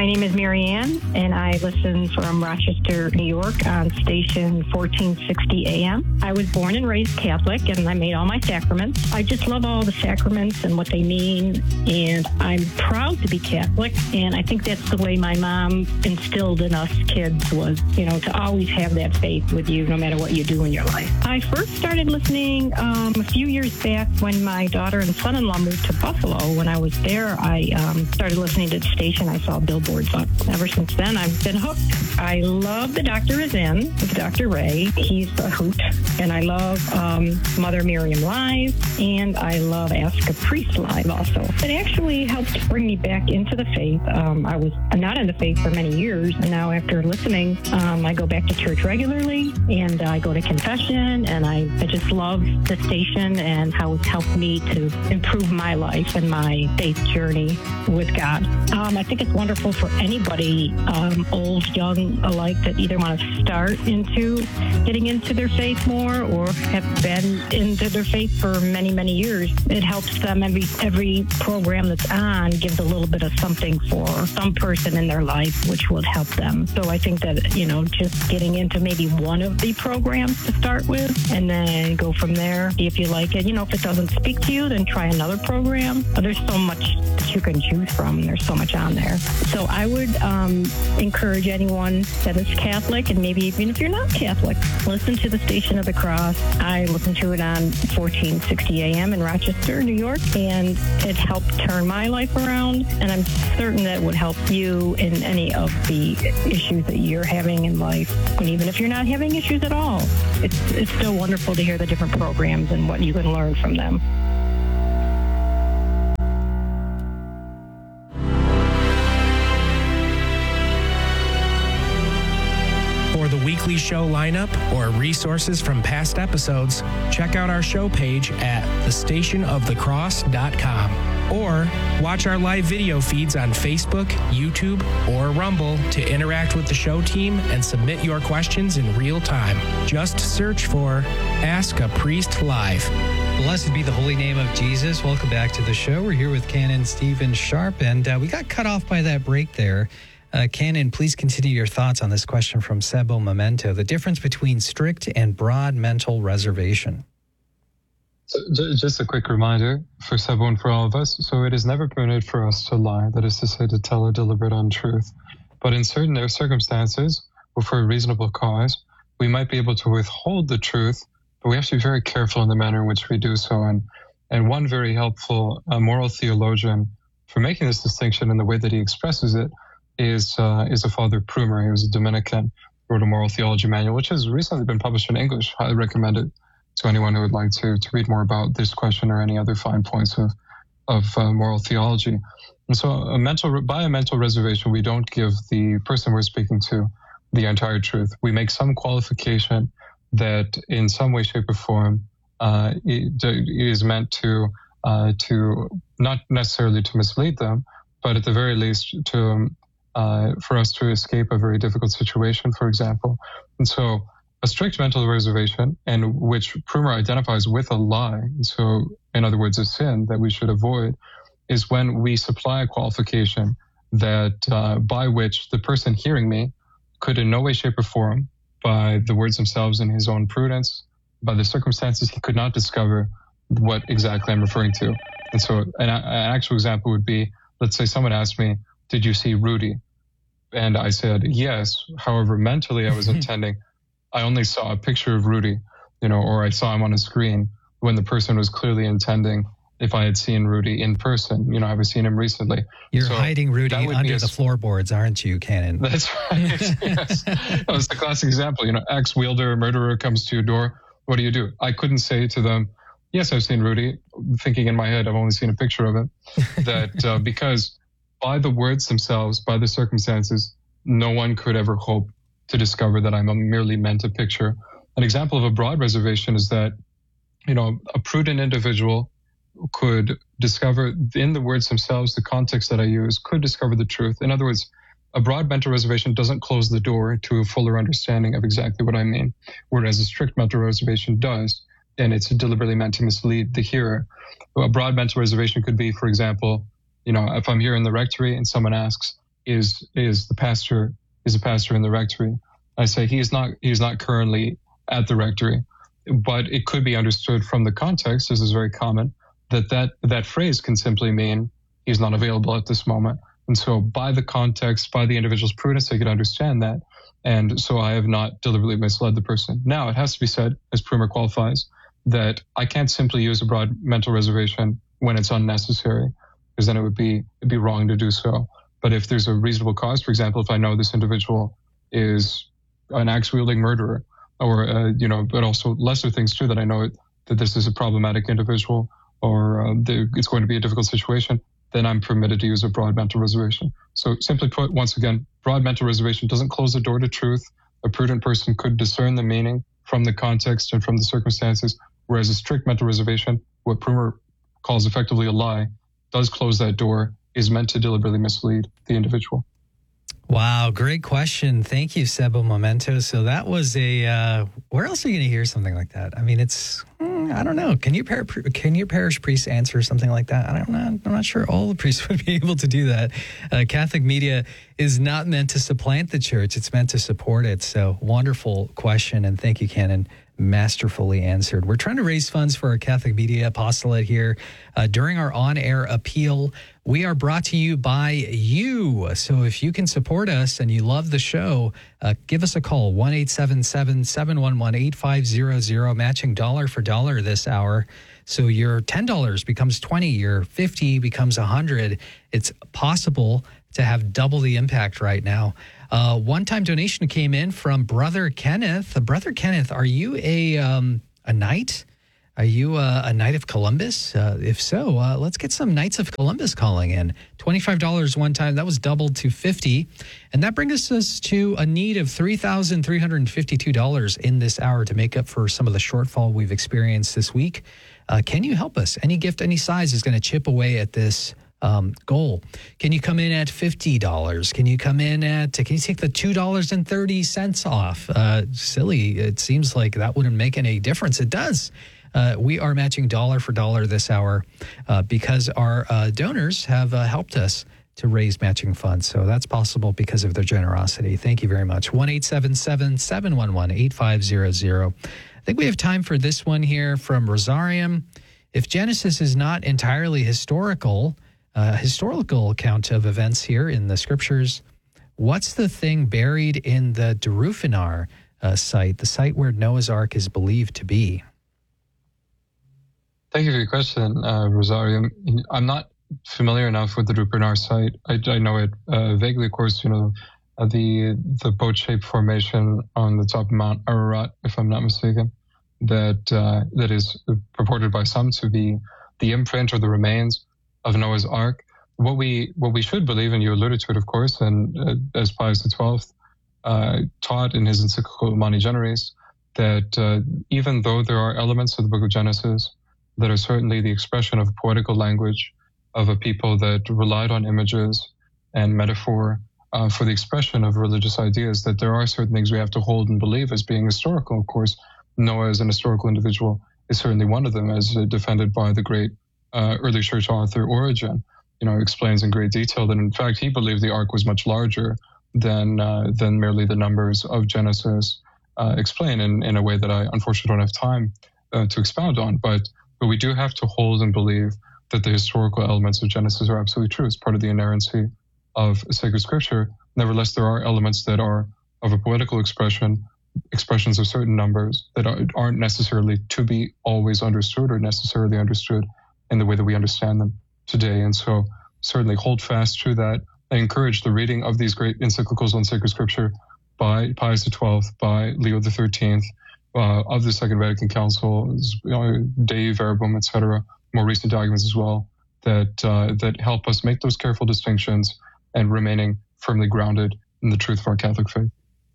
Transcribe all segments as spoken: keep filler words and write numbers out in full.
My name is Mary Ann, and I listen from Rochester, New York on station fourteen sixty A M. I was born and raised Catholic, and I made all my sacraments. I just love all the sacraments and what they mean, and I'm proud to be Catholic, and I think that's the way my mom instilled in us kids was, you know, to always have that faith with you no matter what you do in your life. I first started listening um, a few years back when my daughter and son-in-law moved to Buffalo. When I was there, I um, started listening to the station. I saw billboards up. Ever since then, I've been hooked. I love The Doctor Is In with Doctor Ray. He's a hoot. And I love um, Mother Miriam Live, and I love Ask a Priest Live also. It actually helped bring me back into the faith. Um, I was not in the faith for many years, and now after listening, um, I go back to church regularly, and I go to confession, and I, I just love the station and how it's helped me to improve my life and my faith journey with God. Um, I think it's wonderful for anybody, um, old, young alike, that either want to start into getting into their faith more or have been into their faith for many, many years. It helps them. Every every program that's on gives a little bit of something for some person in their life, which would help them. So I think that, you know, just getting into maybe one of the programs to start with and then go from there, see if you like it. You know, if it doesn't speak to you, then try another program. There's so much that you can choose from. There's so much on there. So I would um, encourage anyone that is Catholic, and maybe even if you're not Catholic, listen to the Station of the Cross. I listen to it on fourteen sixty A M in Rochester, New York, and it helped turn my life around, and I'm certain that it would help you in any of the issues that you're having in life. And even if you're not having issues at all, it's, it's still wonderful to hear the different programs and what you can learn from them. For the weekly show lineup or resources from past episodes, check out our show page at the station of the cross dot com or watch our live video feeds on Facebook, YouTube, or Rumble to interact with the show team and submit your questions in real time. Just search for Ask a Priest Live. Blessed be the holy name of Jesus. Welcome back to the show. We're here with Canon Stephen Sharp, and uh, we got cut off by that break there. Uh, Canon, please continue your thoughts on this question from Sebo Memento, the difference between strict and broad mental reservation. So, just a quick reminder for Sebo and for all of us. So it is never permitted for us to lie, that is to say, to tell a deliberate untruth. But in certain circumstances, or for a reasonable cause, we might be able to withhold the truth, but we have to be very careful in the manner in which we do so. And, and one very helpful uh, moral theologian for making this distinction in the way that he expresses it is uh, is a Father Prumer. He was a Dominican, wrote a moral theology manual, which has recently been published in English. Highly recommend it to anyone who would like to to read more about this question or any other fine points of of uh, moral theology. And so, a mental by a mental reservation, we don't give the person we're speaking to the entire truth. We make some qualification that, in some way, shape, or form, uh, it, it is meant to uh, to not necessarily to mislead them, but at the very least to Uh, for us to escape a very difficult situation, for example. And so a strict mental reservation, and which Prumer identifies with a lie, so in other words, a sin that we should avoid, is when we supply a qualification that uh, by which the person hearing me could in no way, shape, or form, by the words themselves and his own prudence, by the circumstances, he could not discover what exactly I'm referring to. And so an, an actual example would be, let's say someone asked me, did you see Rudy? And I said, yes. However, mentally, I was intending, I only saw a picture of Rudy, you know, or I saw him on a screen, when the person was clearly intending, if I had seen Rudy in person, you know, I've seen him recently. You're so hiding Rudy under a, the floorboards, aren't you, Canon? That's right. Yes. That was the classic example. You know, ex-wielder, murderer comes to your door. What do you do? I couldn't say to them, yes, I've seen Rudy, thinking in my head, I've only seen a picture of him. That uh, because by the words themselves, by the circumstances, no one could ever hope to discover that I'm a merely meant a picture. An example of a broad reservation is that, you know, a prudent individual could discover in the words themselves, the context that I use, could discover the truth. In other words, a broad mental reservation doesn't close the door to a fuller understanding of exactly what I mean, whereas a strict mental reservation does, and it's deliberately meant to mislead the hearer. A broad mental reservation could be, for example, you know, if I'm here in the rectory and someone asks, is is the pastor is a pastor in the rectory. I say he is not he is not currently at the rectory, but it could be understood from the context, this is very common, that that, that phrase can simply mean he's not available at this moment. And so by the context, by the individual's prudence, I could understand that. And so I have not deliberately misled the person. Now, it has to be said, as Prumer qualifies, that I can't simply use a broad mental reservation when it's unnecessary, because then it would be it'd be wrong to do so. But if there's a reasonable cause, for example, if I know this individual is an axe-wielding murderer, or, uh, you know, but also lesser things too, that I know it, that this is a problematic individual, or uh, the, it's going to be a difficult situation, then I'm permitted to use a broad mental reservation. So simply put, once again, broad mental reservation doesn't close the door to truth. A prudent person could discern the meaning from the context and from the circumstances, whereas a strict mental reservation, what Prumer calls effectively a lie, does close that door, is meant to deliberately mislead the individual. Wow, great question. Thank you, Sebo Memento. So that was a, uh, where else are you going to hear something like that? I mean, it's, mm, I don't know. Can your, par- can your parish priest answer something like that? I don't know. I'm not sure all the priests would be able to do that. Uh, Catholic media is not meant to supplant the church. It's meant to support it. So wonderful question. And thank you, Canon. Masterfully answered. We're trying to raise funds for our Catholic Media Apostolate here. Uh, during our on-air appeal, we are brought to you by you. So if you can support us and you love the show, uh, give us a call, one eight seven seven, seven one one, eight five zero zero, matching dollar for dollar this hour. So your ten dollars becomes twenty, your fifty becomes one hundred. It's possible to have double the impact right now. Uh, one-time donation came in from Brother Kenneth. Uh, Brother Kenneth, are you a um, a knight? Are you uh, a Knight of Columbus? Uh, if so, uh, let's get some Knights of Columbus calling in. twenty-five dollars one time. That was doubled to fifty dollars. And that brings us to a need of three thousand three hundred fifty-two dollars in this hour to make up for some of the shortfall we've experienced this week. Uh, can you help us? Any gift, any size is going to chip away at this Um, goal. Can you come in at fifty dollars? Can you come in at, can you take the two dollars and thirty cents off? Uh, silly. It seems like that wouldn't make any difference. It does. Uh, we are matching dollar for dollar this hour uh, because our uh, donors have uh, helped us to raise matching funds. So that's possible because of their generosity. Thank you very much. one eight seven seven, seven one one, eight five zero zero. I think we have time for this one here from Rosarium. If Genesis is not entirely historical, Uh, historical account of events here in the scriptures, what's the thing buried in the Darufinar uh, site, the site where Noah's Ark is believed to be? Thank you for your question, uh, Rosario. I'm not familiar enough with the Darufinar site. I, I know it uh, vaguely, of course, you know, uh, the the boat-shaped formation on the top of Mount Ararat, if I'm not mistaken, that uh, that is purported by some to be the imprint or the remains of Noah's Ark. What we what we should believe, and you alluded to it, of course, and uh, as Pius the twelfth uh, taught in his encyclical Humani Generis, that uh, even though there are elements of the book of Genesis that are certainly the expression of poetical language of a people that relied on images and metaphor uh, for the expression of religious ideas, that there are certain things we have to hold and believe as being historical. Of course, Noah as an historical individual is certainly one of them, as uh, defended by the great Uh, early church author Origen, you know, explains in great detail that in fact he believed the ark was much larger than uh, than merely the numbers of Genesis uh, explain in, in a way that I unfortunately don't have time uh, to expound on. But but we do have to hold and believe that the historical elements of Genesis are absolutely true. It's part of the inerrancy of sacred scripture. Nevertheless, there are elements that are of a poetical expression, expressions of certain numbers that are, aren't necessarily to be always understood or necessarily understood in the way that we understand them today. And so certainly hold fast to that. I encourage the reading of these great encyclicals on sacred scripture by Pius the twelfth, by Leo the thirteenth, uh, of the Second Vatican Council, you know, Dei Verbum, et cetera, more recent documents as well, that uh, that help us make those careful distinctions and remaining firmly grounded in the truth of our Catholic faith.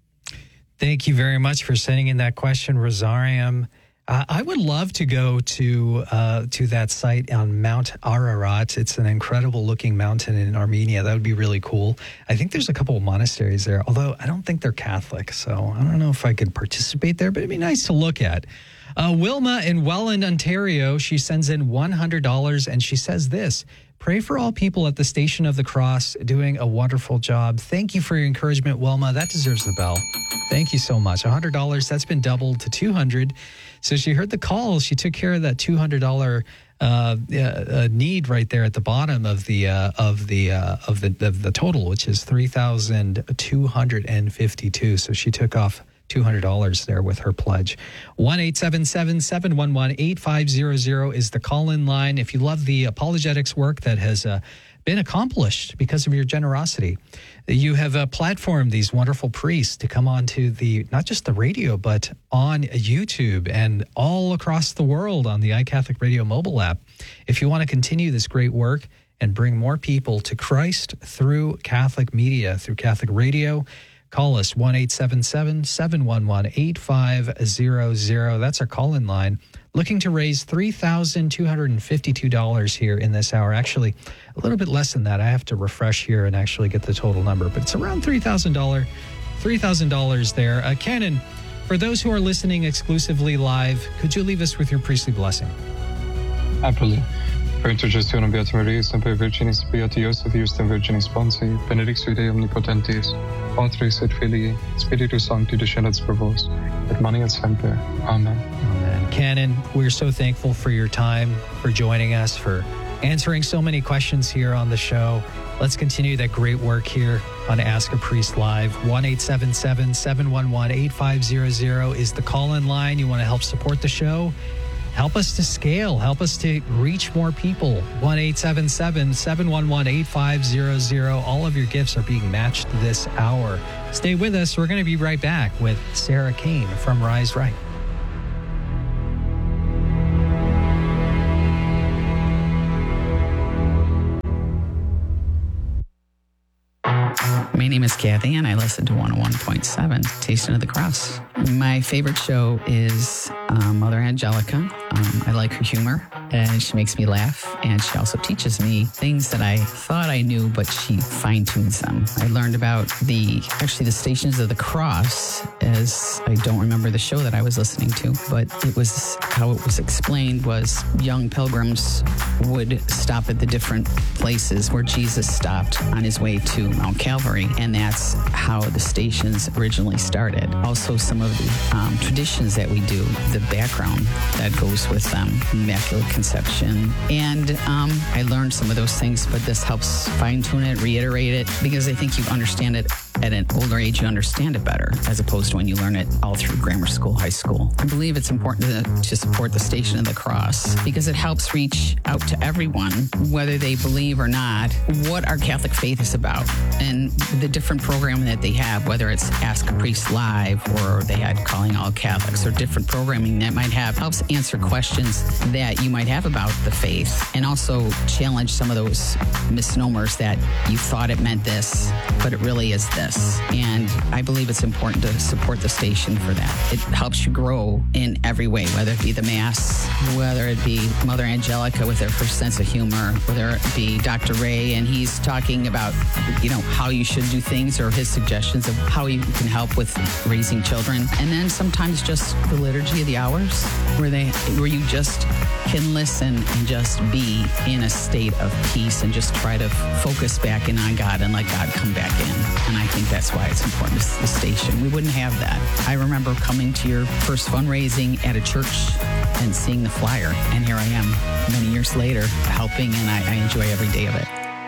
Thank you very much for sending in that question, Rosarium. Uh, I would love to go to uh, to that site on Mount Ararat. It's an incredible looking mountain in Armenia. That would be really cool. I think there's a couple of monasteries there, although I don't think they're Catholic. So I don't know if I could participate there, but it'd be nice to look at. Uh, Wilma in Welland, Ontario, she sends in one hundred dollars and she says this: Pray for all people at the Station of the Cross doing a wonderful job. Thank you for your encouragement, Wilma. That deserves the bell. Thank you so much. one hundred dollars, that's been doubled to two hundred dollars. So she heard the call. She took care of that two hundred dollars uh, uh, need right there at the bottom of the uh, of the uh, of the of the total, which is three thousand two hundred fifty-two. So she took off two hundred dollars there with her pledge. one eight seven seven, seven one one, eight five zero zero is the call-in line. If you love the apologetics work that has uh, been accomplished because of your generosity, you have uh, platformed these wonderful priests to come on to the, not just the radio, but on YouTube and all across the world on the iCatholic Radio mobile app. If you want to continue this great work and bring more people to Christ through Catholic media, through Catholic radio, call us one eight seven seven, seven one one, eight five zero zero. That's our call-in line. Looking to raise three thousand two hundred fifty-two dollars here in this hour. Actually, a little bit less than that. I have to refresh here and actually get the total number, but it's around three thousand dollars. three thousand dollars there. Uh, Canon, for those who are listening exclusively live, could you leave us with your priestly blessing? Happily. Per intercessione Beata Maria, Semper Virginis, Beati Iosef, Justem Virginis Sponsi, benedictio Dei Omnipotentis, Patris et Filii, Spiritus Sancti descendat per vos, et mani et semper. Amen. Amen. Canon, we're so thankful for your time, for joining us, for answering so many questions here on the show. Let's continue that great work here on Ask a Priest Live. one eight seven seven, seven one one, eight five zero zero is the call-in line. You want to help support the show? Help us to scale. Help us to reach more people. one eight seven seven, seven one one, eight five zero zero. All of your gifts are being matched this hour. Stay with us. We're going to be right back with Sarah Kane from Rise Right. My name is Kathy, and I listen to one oh one point seven, Station of the Cross. My favorite show is um, Mother Angelica. Um, I like her humor, and she makes me laugh, and she also teaches me things that I thought I knew, but she fine-tunes them. I learned about the, actually the Stations of the Cross, as I don't remember the show that I was listening to, but it was, how it was explained was young pilgrims would stop at the different places where Jesus stopped on his way to Mount Calvary, and that's how the stations originally started. Also, some of the um, traditions that we do, the background that goes with them, Immaculate Conception, and um, I learned some of those things, but this helps fine-tune it, reiterate it, because I think you understand it at an older age, you understand it better, as opposed to when you learn it all through grammar school, high school. I believe it's important to, to support the Station of the Cross because it helps reach out to everyone, whether they believe or not, what our Catholic faith is about. And the different programming that they have, whether it's Ask a Priest Live or they had Calling All Catholics or different programming that might have, helps answer questions that you might have about the faith and also challenge some of those misnomers that you thought it meant this, but it really is this. And I believe it's important to support the station for that. It helps you grow in every way, whether it be the Mass, whether it be Mother Angelica with her, her sense of humor, whether it be Doctor Ray and he's talking about, you know, how you should do things or his suggestions of how you can help with raising children. And then sometimes just the Liturgy of the Hours where they, where you just can listen and just be in a state of peace and just try to focus back in on God and let God come back in. And I think that's why it's important to the station. We wouldn't have that. I remember coming to your first fundraising at a church and seeing the flyer. And here I am many years later helping, and I, I enjoy every day of it.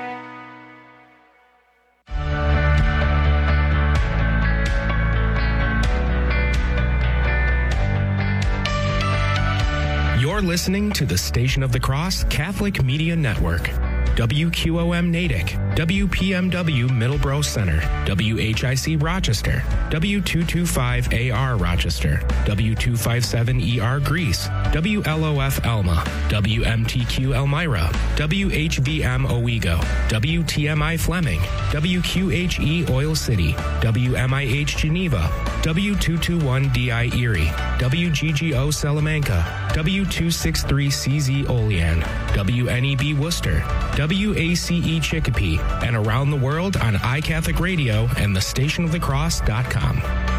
You're listening to the Station of the Cross Catholic Media Network. W Q O M Natick, W P M W Middleborough Center, W H I C Rochester, W two twenty-five A R Rochester, W two fifty-seven E R Greece, W L O F Elma, W M T Q Elmira, W H V M Owego, W T M I Fleming, W Q H E Oil City, W M I H Geneva, W two twenty-one D I Erie, W G G O Salamanca, W two sixty-three C Z Olean, W N E B Worcester, W A C E Chicopee, and around the world on iCatholic Radio and the station of the cross dot com.